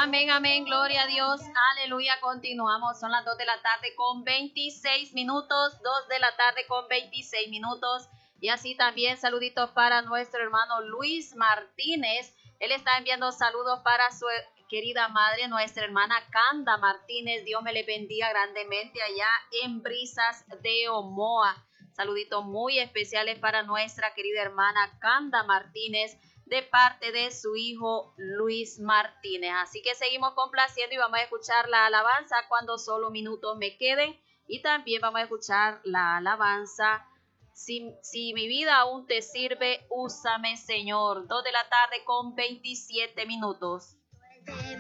Amén, amén, gloria a Dios, aleluya, continuamos, son las 2 de la tarde con 26 minutos, 2 de la tarde con 26 minutos, y así también saluditos para nuestro hermano Luis Martínez, él está enviando saludos para su querida madre, nuestra hermana Canda Martínez, Dios me le bendiga grandemente allá en Brisas de Omoa, saluditos muy especiales para nuestra querida hermana Canda Martínez, de parte de su hijo Luis Martínez. Así que seguimos complaciendo y vamos a escuchar la alabanza cuando solo minutos me queden. Y también vamos a escuchar la alabanza si mi vida aún te sirve, úsame Señor. 2 de la tarde con 27 minutos.